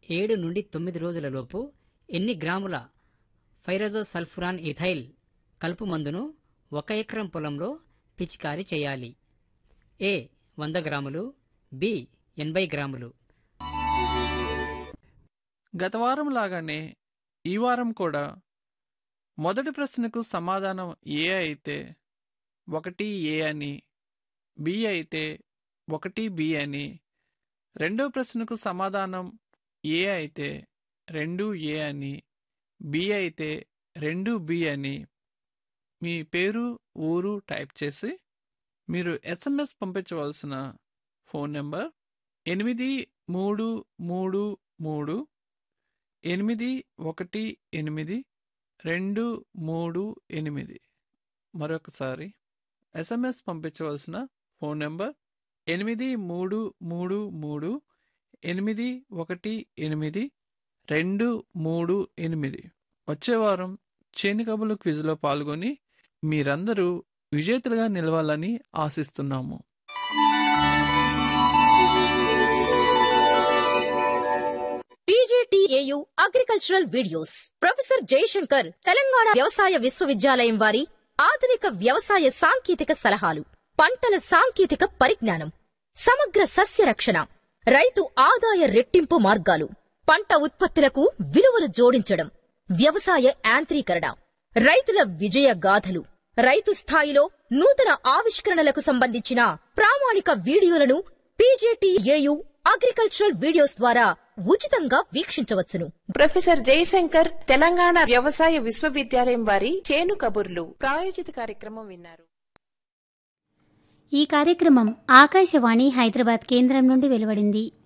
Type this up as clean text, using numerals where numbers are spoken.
7 నుండి 9 రోజులలోపు ఎన్ని గ్రాముల ఫైరజోసల్ఫురాన్ ఇథైల్ కలుపు మందును 1 ఎకరం పొలంలో పిచికారీ చేయాలి? ఏ 100 గ్రాములు, బి 80 గ్రాములు. గత వారం లాగానే ఈ వారం కూడా మొదటి ప్రశ్నకు సమాధానం ఏ అయితే 1A అని, బి అయితే 1B అని, రెండో ప్రశ్నకు సమాధానం ఏ అయితే 2A అని, బి అయితే 2B అని మీ పేరు, ఊరు టైప్ చేసి మీరు SMS పంపించవలసిన ఫోన్ నెంబర్ 8338188238. మరొకసారి SMS పంపించవలసిన ఫోన్ నెంబర్ 8338188238. వచ్చే వారం చేను కబుర్లు క్విజ్లో పాల్గొని మీరందరూ విజేతలుగా నిలవాలని ఆశిస్తున్నాము. PGTAU agricultural videos. Professor Jayashankar Telangana వ్యవసాయ విశ్వవిద్యాలయం వారి ఆధునిక వ్యవసాయ సాంకేతిక సలహాలు, పంటల సాంకేతిక పరిజ్ఞానం, సమగ్ర సస్య రక్షణ, రైతు ఆదాయ రెట్టింపు మార్గాలు, పంట ఉత్పత్తులకు విలువలు జోడించడం, వ్యవసాయ యాంత్రీకరణ, రైతుల విజయ గాథలు, రైతు స్థాయిలో నూతన ఆవిష్కరణలకు సంబంధించిన ప్రామాణిక వీడియోలను PGTAU అగ్రికల్చరల్ వీడియోస్ ద్వారా ఉచితంగా వీక్షించవచ్చును. ప్రొఫెసర్ జయశంకర్ తెలంగాణ వ్యవసాయ విశ్వవిద్యాలయం వారి చేను కబుర్లు ప్రాయోజిత కార్యక్రమం విన్నారు. ఈ కార్యక్రమం ఆకాశవాణి హైదరాబాద్ కేంద్రం నుండి వెలువడింది.